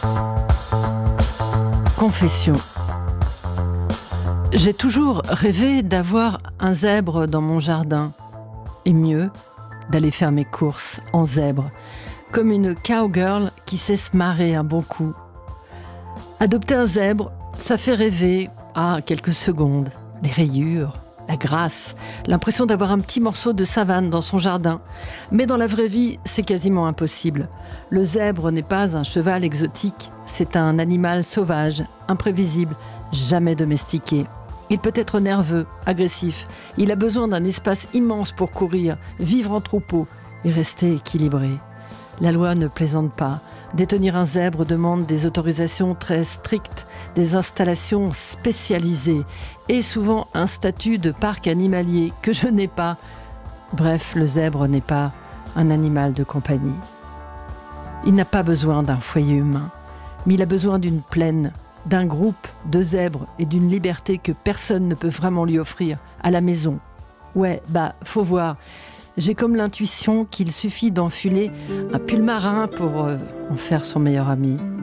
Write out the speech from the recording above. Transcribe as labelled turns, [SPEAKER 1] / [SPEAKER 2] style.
[SPEAKER 1] Confession. J'ai toujours rêvé d'avoir un zèbre dans mon jardin. Et mieux, d'aller faire mes courses en zèbre, comme une cowgirl qui sait se marrer un bon coup. Adopter un zèbre, ça fait rêver quelques secondes. Les rayures, la grâce, l'impression d'avoir un petit morceau de savane dans son jardin. Mais dans la vraie vie, c'est quasiment impossible. Le zèbre n'est pas un cheval exotique, c'est un animal sauvage, imprévisible, jamais domestiqué. Il peut être nerveux, agressif. Il a besoin d'un espace immense pour courir, vivre en troupeau et rester équilibré. La loi ne plaisante pas. Détenir un zèbre demande des autorisations très strictes, des installations spécialisées et souvent un statut de parc animalier que je n'ai pas. Bref, le zèbre n'est pas un animal de compagnie. Il n'a pas besoin d'un foyer humain, mais il a besoin d'une plaine, d'un groupe de zèbres et d'une liberté que personne ne peut vraiment lui offrir à la maison. Ouais, faut voir. J'ai comme l'intuition qu'il suffit d'enfiler un pull marin pour en faire son meilleur ami.